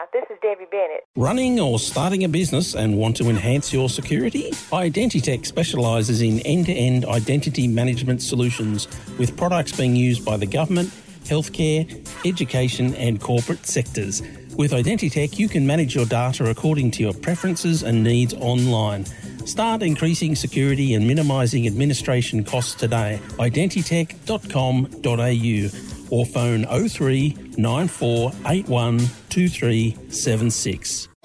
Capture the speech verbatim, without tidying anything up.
This is Debbie Bennett. Running or starting a business and want to enhance your security? Identitech specialises in end-to-end identity management solutions with products being used by the government, healthcare, education and corporate sectors. With Identitech, you can manage your data according to your preferences and needs online. Start increasing security and minimising administration costs today. identitech dot com dot a u or phone oh three nine four eight one two three seven six.